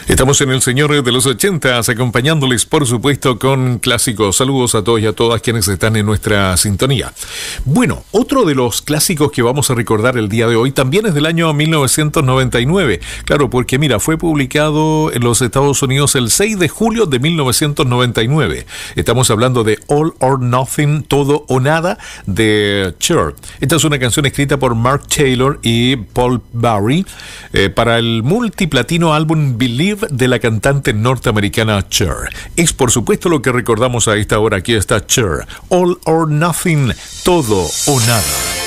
Estamos en el Señor de los 80, acompañándoles, por supuesto, con clásicos. Saludos a todos y a todas quienes están en nuestra sintonía. Bueno, otro de los clásicos que vamos a recordar el día de hoy también es del año 1999. Claro, porque mira, fue publicado en los Estados Unidos el 6 de julio de 1999. Estamos hablando de All or Nothing, Todo o Nada, de Cher. Esta es una canción escrita por Mark Taylor y Paul Barry para el multiplatino álbum Believe de la cantante norteamericana Cher. Es por supuesto lo que recordamos a esta hora. Aquí está Cher, All or Nothing, Todo o Nada.